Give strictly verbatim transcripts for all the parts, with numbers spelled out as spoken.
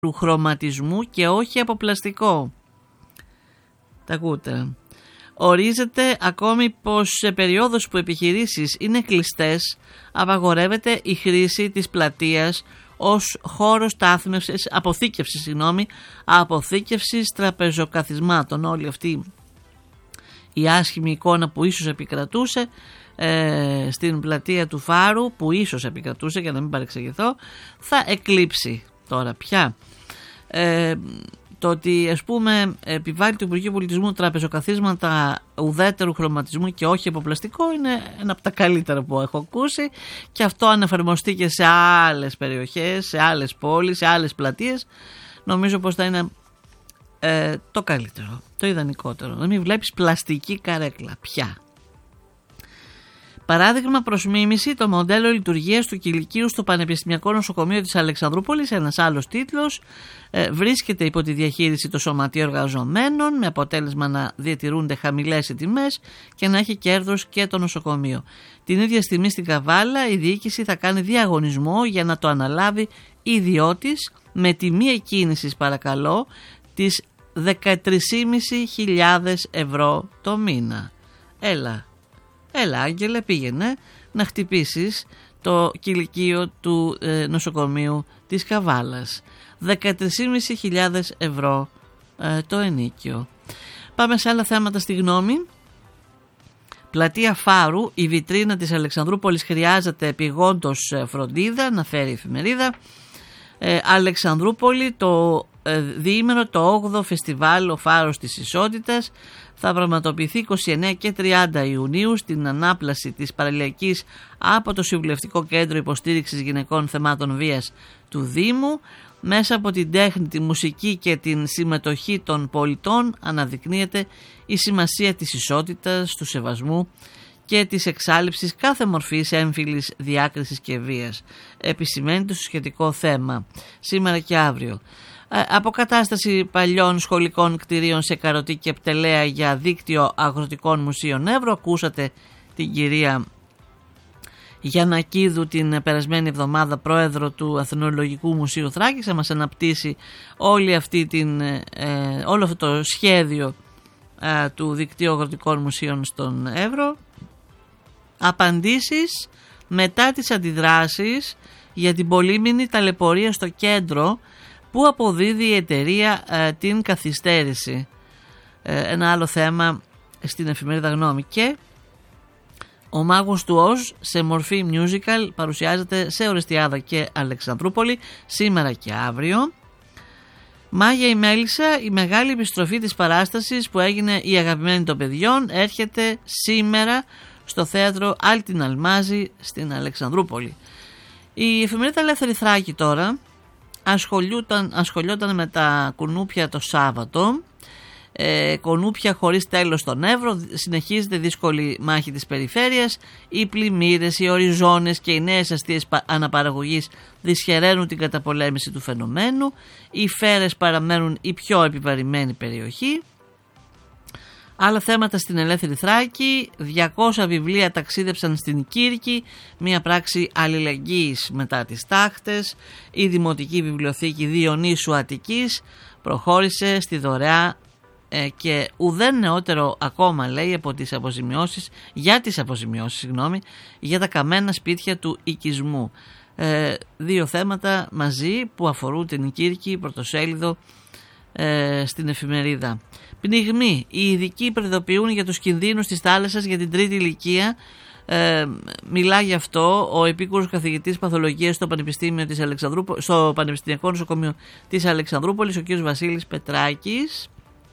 χρωματισμού και όχι από πλαστικό. Τα ακούτε. Ορίζεται ακόμη πως σε περίοδους που επιχειρήσεις είναι κλειστές απαγορεύεται η χρήση της πλατείας ως χώρος στάθμευσης, αποθήκευσης, συγγνώμη, αποθήκευσης τραπεζοκαθισμάτων. Όλη αυτή η άσχημη εικόνα που ίσως επικρατούσε ε, στην πλατεία του Φάρου, που ίσως επικρατούσε για να μην παρεξηγηθώ, θα εκλείψει τώρα πια. Ε, το ότι, ας πούμε, επιβάλλει το Υπουργείο Πολιτισμού τραπεζοκαθίσματα ουδέτερου χρωματισμού και όχι από πλαστικό είναι ένα από τα καλύτερα που έχω ακούσει, και αυτό αν εφαρμοστεί και σε άλλες περιοχές, σε άλλες πόλεις, σε άλλες πλατείες, νομίζω πως θα είναι ε, το καλύτερο, το ιδανικότερο. Να μην βλέπεις πλαστική καρέκλα πια. Παράδειγμα προς μίμηση, το μοντέλο λειτουργίας του κηλικείου στο Πανεπιστημιακό Νοσοκομείο της Αλεξανδρούπολης, ένας άλλος τίτλος, ε, βρίσκεται υπό τη διαχείριση των σωματείων εργαζομένων, με αποτέλεσμα να διατηρούνται χαμηλές οι τιμές και να έχει κέρδος και το νοσοκομείο. Την ίδια στιγμή στην Καβάλα η διοίκηση θα κάνει διαγωνισμό για να το αναλάβει ιδιώτης με τιμή εκκίνησης, παρακαλώ, της δεκατρείς χιλιάδες πεντακόσια ευρώ το μήνα. Έλα. Έλα Άγγελε, πήγαινε να χτυπήσεις το κηλικείο του ε, νοσοκομείου της Καβάλας. δεκατρείς χιλιάδες πεντακόσια ευρώ ε, το ενίκιο. Πάμε σε άλλα θέματα στη γνώμη. Πλατεία Φάρου, η βιτρίνα της Αλεξανδρούπολης χρειάζεται επειγόντως φροντίδα, να φέρει η εφημερίδα. Ε, Αλεξανδρούπολη, το ε, διήμερο, το όγδοο φεστιβάλ Ο Φάρος της Ισότητας θα πραγματοποιηθεί είκοσι εννέα και τριάντα Ιουνίου στην ανάπλαση της παραλιακής από το Συμβουλευτικό Κέντρο Υποστήριξης Γυναικών Θεμάτων Βίας του Δήμου. Μέσα από την τέχνη, τη μουσική και την συμμετοχή των πολιτών αναδεικνύεται η σημασία της ισότητας, του σεβασμού και της εξάλειψης κάθε μορφής έμφυλης διάκρισης και βίας. Επισημαίνεται στο σχετικό θέμα σήμερα και αύριο. Αποκατάσταση παλιών σχολικών κτηρίων σε Καροτή και Πτελέα για δίκτυο αγροτικών μουσείων Εύρω. Ακούσατε την κυρία Γιαννακίδου την περασμένη εβδομάδα, πρόεδρο του Αθηνολογικού Μουσείου Θράκης. Θα μας αναπτύσσει όλη αυτή την, ε, όλο αυτό το σχέδιο ε, του δικτύου αγροτικών μουσείων στον Εύρο. Απαντήσεις μετά τις αντιδράσεις για την πολύμηνη ταλαιπωρία στο κέντρο που αποδίδει η εταιρεία ε, την καθυστέρηση. Ε, ένα άλλο θέμα στην εφημερίδα Γνώμη. Και ο Μάγος του Οζ σε μορφή musical παρουσιάζεται σε Ορεστιάδα και Αλεξανδρούπολη σήμερα και αύριο. Μάγια η Μέλισσα, η μεγάλη επιστροφή της παράστασης που έγινε η αγαπημένη των παιδιών, έρχεται σήμερα στο θέατρο Άλτιν Αλμάζη στην Αλεξανδρούπολη. Η εφημερίδα Ελεύθερη Θράκη τώρα ασχολιόταν, ασχολιόταν με τα κουνούπια το Σάββατο. Ε, κουνούπια χωρίς τέλος στον Εύρο, συνεχίζεται δύσκολη μάχη της περιφέρειας. Οι πλημμύρες, οι οριζόνες και οι νέες αστείες αναπαραγωγής δυσχεραίνουν την καταπολέμηση του φαινομένου. Οι Φέρες παραμένουν η πιο επιβαρημένη περιοχή. Άλλα θέματα στην Ελεύθερη Θράκη. διακόσια βιβλία ταξίδεψαν στην Κύρκη, μια πράξη αλληλεγγύης μετά τις τάχτες. Η Δημοτική Βιβλιοθήκη Διονύσου Αττικής προχώρησε στη δωρεά ε, και ουδέν νεότερο ακόμα, λέει, από τις αποζημιώσεις, για τις αποζημιώσεις, συγγνώμη, για τα καμένα σπίτια του οικισμού. Ε, δύο θέματα μαζί που αφορούν την Κύρκη, πρωτοσέλιδο ε, στην εφημερίδα. Πνιγμοί. Οι ειδικοί προειδοποιούν για τους κινδύνους της θάλασσας για την τρίτη ηλικία. Ε, μιλά γι' αυτό ο επίκουρος καθηγητής παθολογίας στο Πανεπιστήμιο της Αλεξανδρούπολης, στο Πανεπιστημιακό Νοσοκομείο της Αλεξανδρούπολης, ο κ. Βασίλης Πετράκης.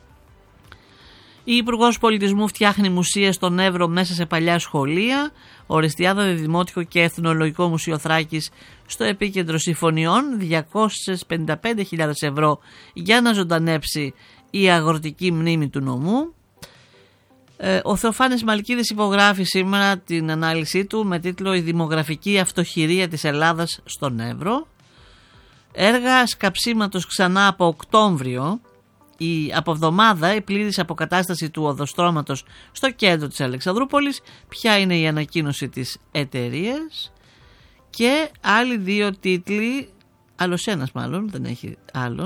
Η Υπουργός Πολιτισμού φτιάχνει μουσεία στον Εύρο μέσα σε παλιά σχολεία. Ορεστιάδα, Δημότικο και Εθνολογικό Μουσείο Θράκης στο επίκεντρο συμφωνιών. διακόσιες πενήντα πέντε χιλιάδες ευρώ για να ζωντανέψει η αγροτική μνήμη του νομού. Ε, ο Θεοφάνης Μαλκίδης υπογράφει σήμερα την ανάλυση του με τίτλο «Η δημογραφική αυτοχειρία της Ελλάδας στον Εύρο». Έργα σκαψίματος ξανά από Οκτώβριο. Η, από εβδομάδα η πλήρης αποκατάσταση του οδοστρώματος στο κέντρο της Αλεξανδρούπολης. Ποια είναι η ανακοίνωση της εταιρείας. Και άλλοι δύο τίτλοι, άλλος ένας μάλλον, δεν έχει άλλο.